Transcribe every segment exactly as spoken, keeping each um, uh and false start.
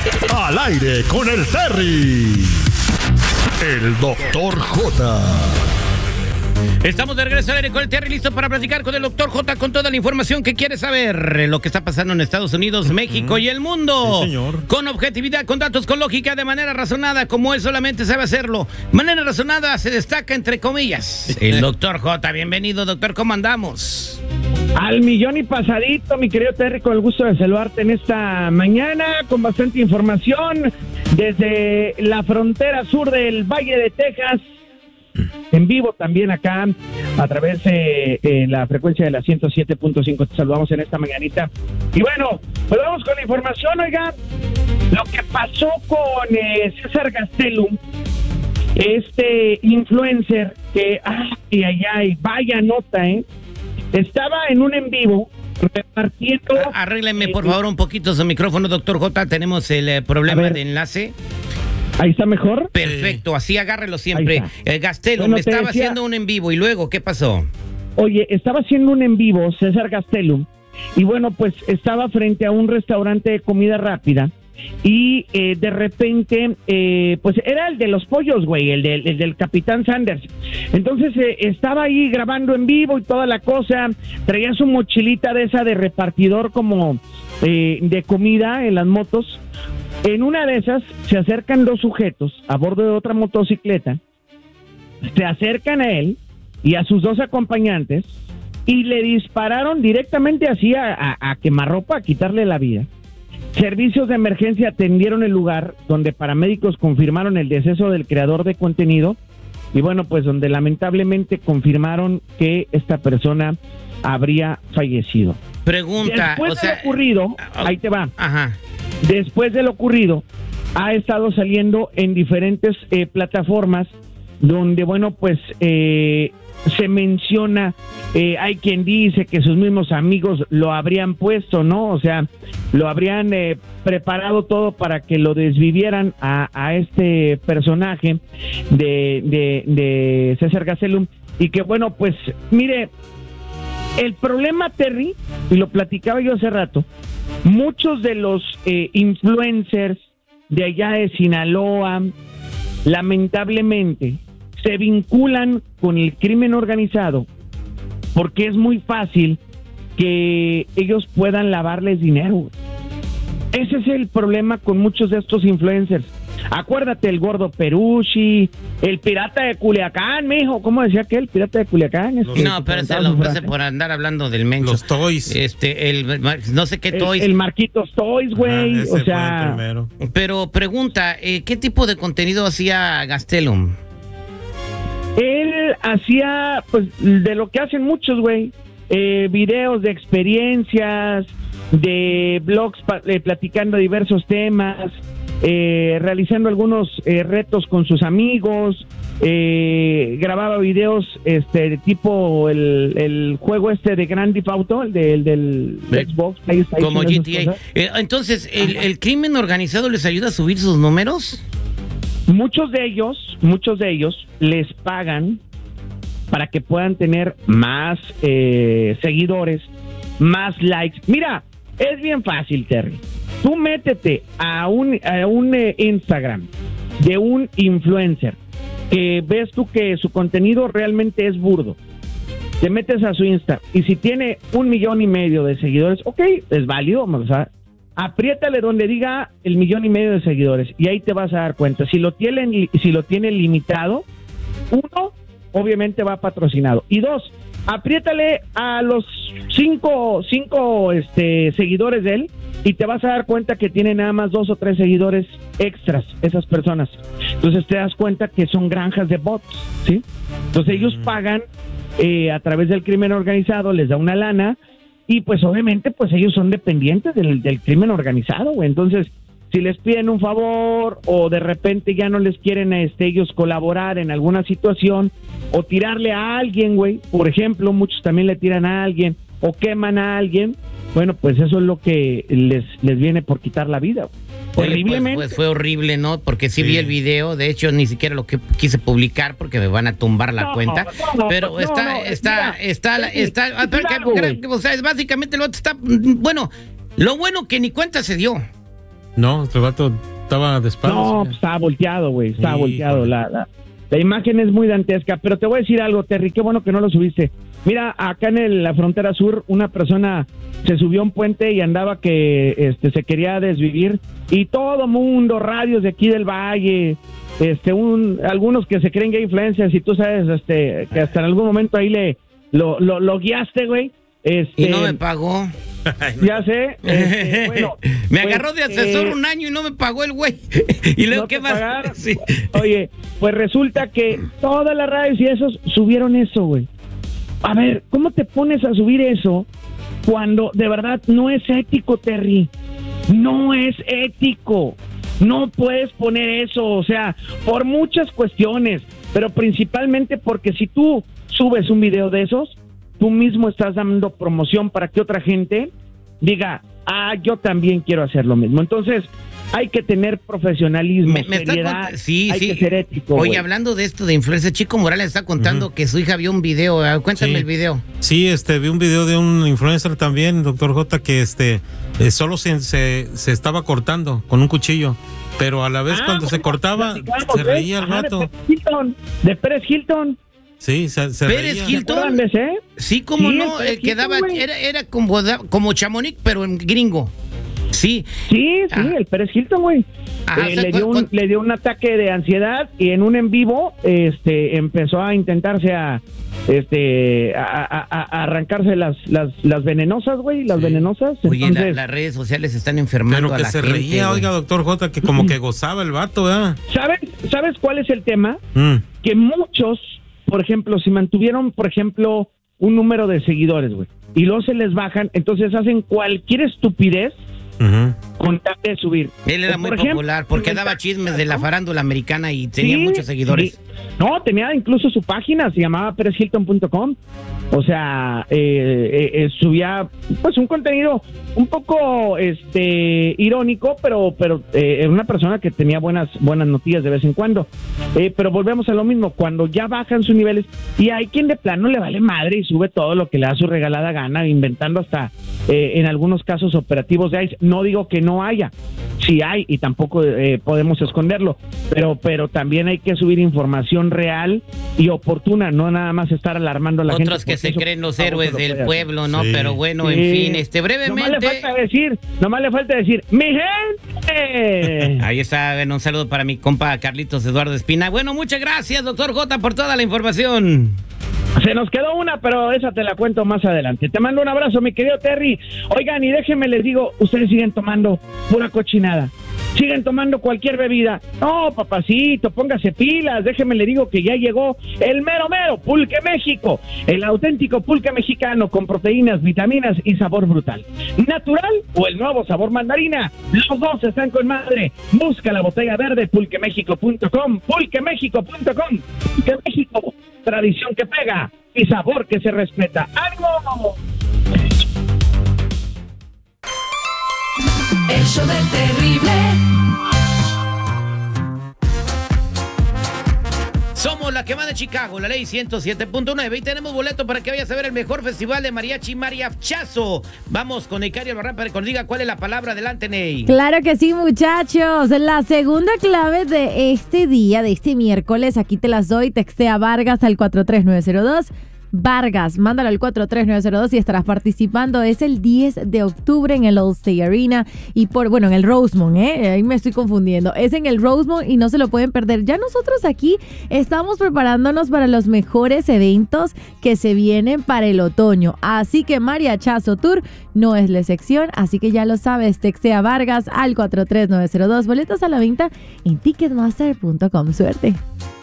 Al aire con el Terry. El doctor J. Estamos de regreso al aire con el Terry, listo para platicar con el doctor J con toda la información que quiere saber, lo que está pasando en Estados Unidos, México y el mundo. Sí, señor. Con objetividad, con datos, con lógica, de manera razonada, como él solamente sabe hacerlo. Manera razonada se destaca entre comillas. El doctor J, bienvenido, doctor, ¿cómo andamos? Al millón y pasadito, mi querido Terry, con el gusto de saludarte en esta mañana, con bastante información desde la frontera sur del Valle de Texas, en vivo también acá a través de eh, la frecuencia de la ciento siete punto cinco. Te saludamos en esta mañanita. Y bueno, pues vamos con la información, oiga. Lo que pasó con eh, César Gastelum, este influencer que, ay, ay, ay, vaya nota, ¿eh? Estaba en un en vivo repartiendo... Arrégleme, por favor, un poquito su micrófono, doctor J. Tenemos el eh, problema de enlace. ¿Ahí está mejor? Perfecto, así agárrelo siempre. El Gastelum bueno, estaba decía, haciendo un en vivo y luego, ¿qué pasó? Oye, estaba haciendo un en vivo César Gastelum y bueno, pues estaba frente a un restaurante de comida rápida y eh, de repente, eh, pues era el de los pollos, güey, el, de, el del Capitán Sanders. Entonces eh, estaba ahí grabando en vivo y toda la cosa, traía su mochilita de esa de repartidor como eh, de comida en las motos. En una de esas se acercan dos sujetos a bordo de otra motocicleta, se acercan a él y a sus dos acompañantes y le dispararon directamente así a, a, a quemarropa, a quitarle la vida. Servicios de emergencia atendieron el lugar, donde paramédicos confirmaron el deceso del creador de contenido y bueno, pues donde lamentablemente confirmaron que esta persona habría fallecido. Pregunta, Después o de sea, lo ocurrido, ahí te va. Ajá. Después de lo ocurrido, ha estado saliendo en diferentes eh, plataformas donde, bueno, pues eh, se menciona, eh, hay quien dice que sus mismos amigos lo habrían puesto, ¿no? O sea, lo habrían eh, preparado todo para que lo desvivieran a, a este personaje de, de, de César Gastelum. Y que, bueno, pues, mire, el problema, Terry, y lo platicaba yo hace rato, muchos de los eh, influencers de allá de Sinaloa, lamentablemente, se vinculan con el crimen organizado porque es muy fácil que ellos puedan lavarles dinero. Ese es el problema con muchos de estos influencers. Acuérdate, el gordo Perucci, el pirata de Culiacán, mijo, ¿cómo decía que el pirata de Culiacán? Es que no, pero ese lo puse por andar hablando del mencho. Los Toys. Este, el, no sé qué el, Toys. El Marquitos Toys, güey, ah, o sea... Pero pregunta, eh, ¿qué tipo de contenido hacía Gastelum? Él hacía, pues, de lo que hacen muchos, güey, eh, videos de experiencias, de blogs pa- eh, platicando diversos temas, eh, realizando algunos eh, retos con sus amigos, eh, grababa videos este de tipo el, el juego este de Grand Theft Auto, el, de, el del de, Xbox, PlayStation, como G T A. Eh, entonces, ¿el, ¿el crimen organizado les ayuda a subir sus números? Muchos de ellos, muchos de ellos les pagan para que puedan tener más eh, seguidores, más likes. Mira, es bien fácil, Terry. Tú métete a un, a un eh, Instagram de un influencer que ves tú que su contenido realmente es burdo. Te metes a su Insta y si tiene un millón y medio de seguidores, ok, es válido, vamos a apriétale donde diga el millón y medio de seguidores y ahí te vas a dar cuenta. Si lo tienen, si lo tienen limitado, uno, obviamente va patrocinado. Y dos, apriétale a los cinco, cinco este, seguidores de él y te vas a dar cuenta que tiene nada más dos o tres seguidores extras, esas personas. Entonces te das cuenta que son granjas de bots, ¿sí? Entonces ellos pagan eh, a través del crimen organizado, les da una lana y pues obviamente pues ellos son dependientes del, del crimen organizado, güey. Entonces si les piden un favor o de repente ya no les quieren este, ellos colaborar en alguna situación o tirarle a alguien, güey, por ejemplo, muchos también le tiran a alguien o queman a alguien, bueno, pues eso es lo que les, les viene por quitar la vida, güey. Horriblemente. Pues, pues fue horrible, ¿no? Porque sí, sí vi el video, de hecho ni siquiera lo que quise publicar porque me van a tumbar la no, cuenta, no, pero no, está, no, está, mira, está, está, está, sí, está claro, o sea, básicamente lo otro está, bueno, lo bueno que ni cuenta se dio. No, el vato estaba de espaldas. No, pues, estaba volteado, güey, estaba Sí, volteado. La, la, la imagen es muy dantesca, pero te voy a decir algo, Terry, qué bueno que no lo subiste. Mira, acá en el- la frontera sur, una persona se subió a un puente y andaba que este se quería desvivir, y todo mundo, radios de aquí del valle, este un algunos que se creen gay influencers, y tú sabes este que hasta en algún momento ahí le lo, lo, lo guiaste, güey. Este, Y no me pagó. ya sé, este, bueno, me pues, agarró de asesor eh, un año y no me pagó el güey. Y luego, ¿no ¿qué te más? pagaron? Sí. Oye, pues resulta que todas las radios y esos subieron eso, güey. A ver, ¿cómo te pones a subir eso cuando de verdad no es ético, Terry? No es ético. No puedes poner eso, o sea, por muchas cuestiones, pero principalmente porque si tú subes un video de esos, tú mismo estás dando promoción para que otra gente diga, ah, yo también quiero hacer lo mismo. Entonces, hay que tener profesionalismo, Me, me está seriedad, cont- sí, hay sí. que ser ético. Oye, güey. hablando de esto de influencer, Chico Morales está contando Ujú. que su hija vio un video. Ah, Cuéntame Sí. el video. Sí, este, vi un video de un influencer también, doctor J, que este, eh, solo se, se, se estaba cortando con un cuchillo, pero a la vez Ah, cuando se bueno, cortaba, platicamos, se ¿eh? reía el Ajá, de vato. Pérez Hilton, de Pérez Hilton. Sí, se, se Pérez reía. Hilton. ¿Te acuerdan de ese? Sí, cómo Sí, no, el el que Hilton, daba, güey. era, era como, da- como Chamonix, pero en gringo. Sí. Sí, sí, Ah. el Pérez Hilton, güey. Ajá, Eh, o sea, le, dio con- un, le dio un ataque de ansiedad y en un en vivo este, empezó a intentarse a este a, a- a- a arrancarse las, las, las venenosas, güey, las Sí. venenosas. Oye, la- Entonces, las redes sociales están enfermando Pero a que la se gente, reía, güey. oiga, doctor J, que como que gozaba el vato, ¿verdad? ¿sabes, ¿sabes cuál es el tema? Mm. Que muchos, por ejemplo, si mantuvieron, por ejemplo, un número de seguidores, güey, y luego se les bajan, entonces hacen cualquier estupidez Ujú. con tal de subir. Él era O, muy por ejemplo, popular porque daba inventar- chismes de la farándula americana y tenía Sí, muchos seguidores. sí. No, tenía incluso su página, se llamaba pérez hilton punto com. O sea, eh, eh, eh, subía pues un contenido un poco este irónico, pero pero eh, era una persona que tenía buenas buenas noticias de vez en cuando. Eh, pero volvemos a lo mismo, cuando ya bajan sus niveles y hay quien de plano le vale madre y sube todo lo que le da su regalada gana, inventando hasta eh, en algunos casos operativos de ICE. No digo que no haya, sí hay y tampoco eh, podemos esconderlo, pero pero también hay que subir información real y oportuna, no nada más estar alarmando a la gente. Otros que porque se eso creen los tampoco héroes se lo del puede hacer. pueblo, ¿no? Sí. Pero bueno, Sí. en fin, este Nomás le brevemente. falta decir, nomás le falta decir, ¡mi gente! Ahí está, bueno, un saludo para mi compa Carlitos Eduardo Espina. Bueno, muchas gracias, doctor J, por toda la información. Se nos quedó una, pero esa te la cuento más adelante. Te mando un abrazo, mi querido Terry. Oigan, y déjenme les digo, ustedes siguen tomando pura cochinada. Siguen tomando cualquier bebida. No, papacito, póngase pilas. Déjenme le digo que ya llegó el mero mero Pulque México. El auténtico pulque mexicano con proteínas, vitaminas y sabor brutal. ¿Natural o el nuevo sabor mandarina? Los dos están con madre. Busca la botella verde pulque méxico punto com. pulque méxico punto com. Pulque México. Tradición que pega y sabor que se respeta. ¡Ánimo! El show del terrible. Somos la quema de Chicago, la ley ciento siete punto nueve, y tenemos boleto para que vayas a ver el mejor festival de mariachi mariachazo. Vamos con Neycari Albarrán para que nos diga cuál es la palabra. Adelante, Ney. Claro que sí, muchachos. La segunda clave de este día, de este miércoles, aquí te las doy. Textea Vargas al cuatro tres nueve cero dos. Vargas, mándalo al cuatro tres nueve cero dos y estarás participando. Es el diez de octubre en el Allstate Arena y por, bueno, en el Rosemont, ¿eh? Ahí me estoy confundiendo. Es en el Rosemont y no se lo pueden perder. Ya nosotros aquí estamos preparándonos para los mejores eventos que se vienen para el otoño. Así que Mariachazo Tour no es la excepción, así que ya lo sabes. Textea Vargas al cuatro tres nueve cero dos. Boletos a la venta en ticketmaster punto com. Suerte.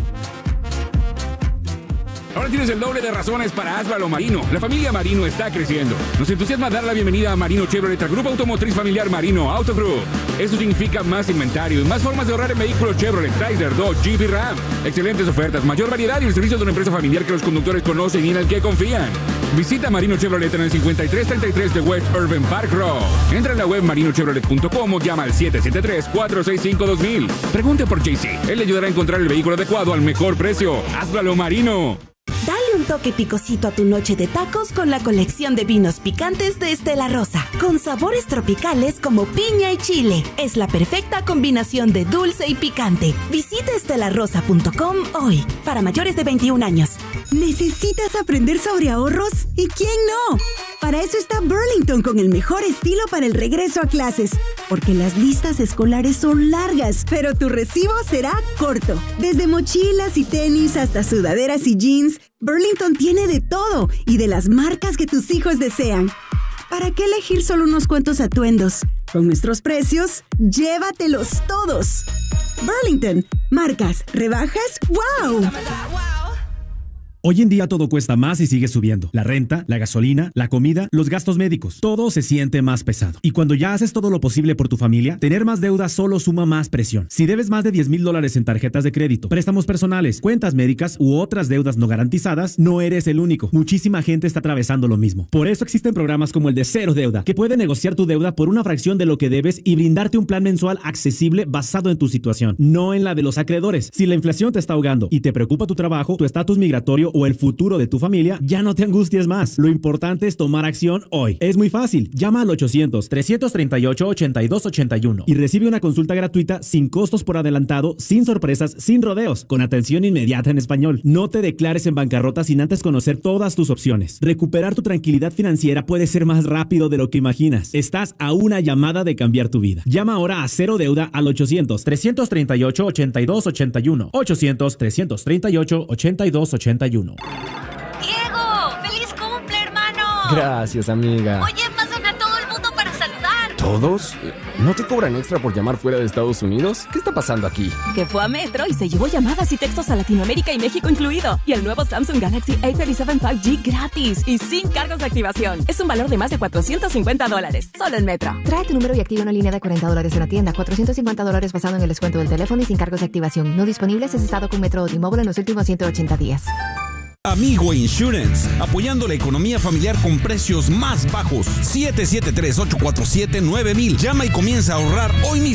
Ahora tienes el doble de razones para Asbalo Marino. La familia Marino está creciendo. Nos entusiasma dar la bienvenida a Marino Chevrolet, al grupo automotriz familiar Marino Auto Group. Eso significa más inventario y más formas de ahorrar en vehículos Chevrolet, Chrysler, Dodge, Jeep y Ram. Excelentes ofertas, mayor variedad y el servicio de una empresa familiar que los conductores conocen y en el que confían. Visita Marino Chevrolet en el cincuenta y tres treinta y tres de West Urban Park Road. Entra en la web marino chevrolet punto com o llama al siete siete tres, cuatro seis cinco, dos mil. Pregunte por J C. Él le ayudará a encontrar el vehículo adecuado al mejor precio. Asbalo Marino. Dale un toque picosito a tu noche de tacos con la colección de vinos picantes de Estela Rosa, con sabores tropicales como piña y chile. Es la perfecta combinación de dulce y picante. Visita estela rosa punto com hoy, para mayores de veintiún años. ¿Necesitas aprender sobre ahorros? ¿Y quién no? Para eso está Burlington, con el mejor estilo para el regreso a clases. Porque las listas escolares son largas, pero tu recibo será corto. Desde mochilas y tenis hasta sudaderas y jeans, Burlington tiene de todo y de las marcas que tus hijos desean. ¿Para qué elegir solo unos cuantos atuendos? Con nuestros precios, llévatelos todos. Burlington, marcas, rebajas, ¡wow! Hoy en día todo cuesta más y sigue subiendo. La renta, la gasolina, la comida, los gastos médicos. Todo se siente más pesado. Y cuando ya haces todo lo posible por tu familia, tener más deuda solo suma más presión. Si debes más de diez mil dólares en tarjetas de crédito, préstamos personales, cuentas médicas u otras deudas no garantizadas, no eres el único. Muchísima gente está atravesando lo mismo. Por eso existen programas como el de Cero Deuda, que puede negociar tu deuda por una fracción de lo que debes y brindarte un plan mensual accesible basado en tu situación, no en la de los acreedores. Si la inflación te está ahogando y te preocupa tu trabajo, tu estatus migratorio o el futuro de tu familia, ya no te angusties más. Lo importante es tomar acción hoy. Es muy fácil. Llama al ochocientos, trescientos treinta y ocho, ochenta y dos ochenta y uno y recibe una consulta gratuita sin costos por adelantado, sin sorpresas, sin rodeos, con atención inmediata en español. No te declares en bancarrota sin antes conocer todas tus opciones. Recuperar tu tranquilidad financiera puede ser más rápido de lo que imaginas. Estás a una llamada de cambiar tu vida. Llama ahora a Cero Deuda al ochocientos, trescientos treinta y ocho, ochenta y dos ochenta y uno. ochocientos, trescientos treinta y ocho, ochenta y dos ochenta y uno. ¡Diego! ¡Feliz cumple, hermano! Gracias, amiga. Oye, pasan a todo el mundo para saludar. ¿Todos? ¿No te cobran extra por llamar fuera de Estados Unidos? ¿Qué está pasando aquí? Que fue a Metro y se llevó llamadas y textos a Latinoamérica y México incluido. Y el nuevo Samsung Galaxy A treinta y siete cinco G gratis y sin cargos de activación. Es un valor de más de cuatrocientos cincuenta dólares. Solo en Metro. Trae tu número y activa una línea de cuarenta dólares en la tienda. cuatrocientos cincuenta dólares basado en el descuento del teléfono y sin cargos de activación. No disponibles si has estado con Metro o T-Mobile en los últimos ciento ochenta días. Amigo Insurance, apoyando la economía familiar con precios más bajos. siete siete tres, ocho cuatro siete, nueve mil. Llama y comienza a ahorrar hoy mismo.